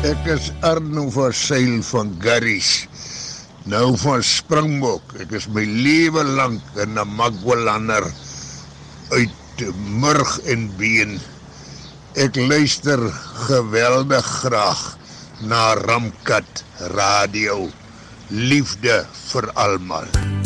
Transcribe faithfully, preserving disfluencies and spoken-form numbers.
Ek is Arno van Seil van Garries, nou van Springbok. Ek is my lewe lang 'n Namagwalander uit murg en been. Ek luister geweldig graag na Ramkat Radio. Liefde vir almal.